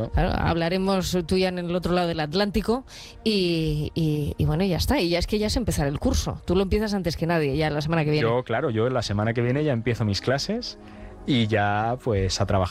claro. Hablaremos tú ya en el otro lado del Atlántico y bueno, ya está. Y ya es que ya es empezar el curso. Tú lo empiezas antes que nadie, ya la semana que viene. Yo la semana que viene ya empiezo mis clases y ya pues a trabajar.